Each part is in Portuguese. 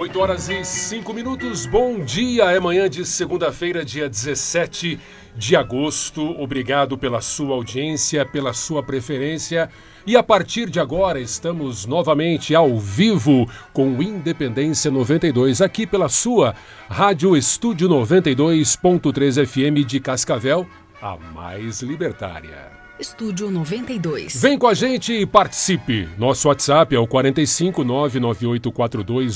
8h05. Bom dia, é manhã de segunda-feira, dia 17 de agosto. Obrigado pela sua audiência, pela sua preferência. E a partir de agora estamos novamente ao vivo com o Independência 92, aqui pela sua Rádio Estúdio 92.3 FM de Cascavel, a mais libertária. Estúdio 92. Vem com a gente e participe. Nosso WhatsApp é o 45 99842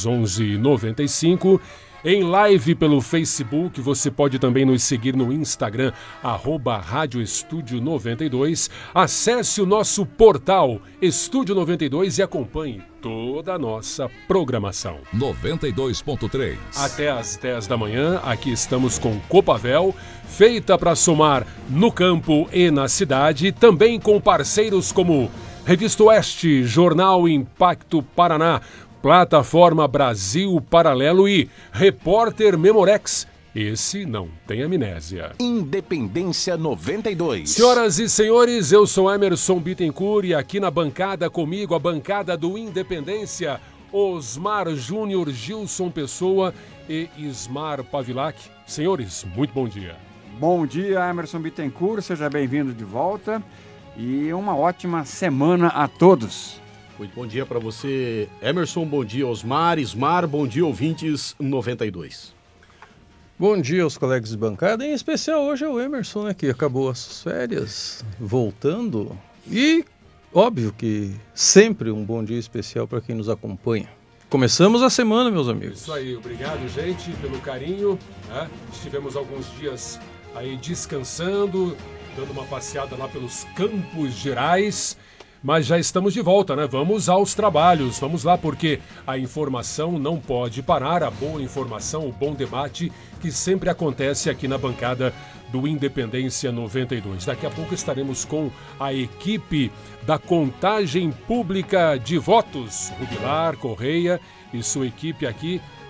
1195. Em live pelo Facebook, você pode também nos seguir no Instagram, Rádio Estúdio 92. Acesse o nosso portal Estúdio 92 e acompanhe toda a nossa programação. 92.3. Até às 10 da manhã, aqui estamos com Copavel, feita para somar no campo e na cidade, também com parceiros como Revista Oeste, Jornal Impacto Paraná, Plataforma Brasil Paralelo e Repórter Memorex. Esse não tem amnésia. Independência 92. Senhoras e senhores, eu sou Emerson Bittencourt e aqui na bancada comigo, a bancada do Independência, Osmar Júnior, Gilson Pessoa e Ismar Pavilac. Senhores, muito bom dia. Bom dia, Emerson Bittencourt, seja bem-vindo de volta e uma ótima semana a todos. Muito bom dia para você, Emerson, bom dia, Osmar, Ismar, bom dia, ouvintes 92. Bom dia aos colegas de bancada, em especial hoje é o Emerson, né, que acabou as férias, voltando, e óbvio que sempre um bom dia especial para quem nos acompanha. Começamos a semana, meus amigos. Isso aí, obrigado, gente, pelo carinho, né? Estivemos alguns dias aí descansando, dando uma passeada lá pelos Campos Gerais, mas já estamos de volta, né? Vamos aos trabalhos, vamos lá, porque a informação não pode parar, a boa informação, o bom debate que sempre acontece aqui na bancada do Independência 92. Daqui a pouco estaremos com a equipe da Contagem Pública de Votos, Rubilar, Correia e sua equipe aqui